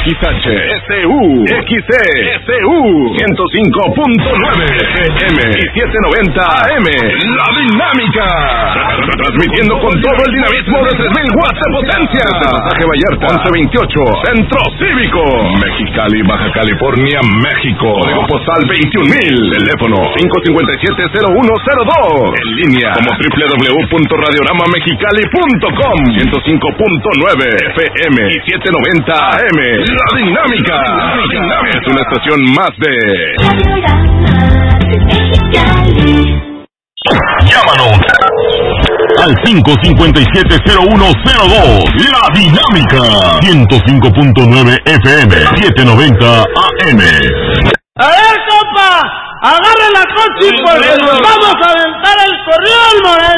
XHSU, XESU, 105.9 FM y 790 AM. La Dinámica. Transmitiendo con todo el dinamismo de 3,000 watts de potencia. Desde Pasaje Vallarta, 1128, Centro Cívico, Mexicali, Baja California, México. Código postal 21,000. Teléfono 557-0102. En línea como www.radioramamexicali.com. 105.9 FM y 790 AM. La Dinámica. Es una estación más de Llámanos al 557-0102. La Dinámica. 105.9 FM, 790 AM. A ver, compa, agarre la coche porque nos vamos a aventar el corrión, Moreno.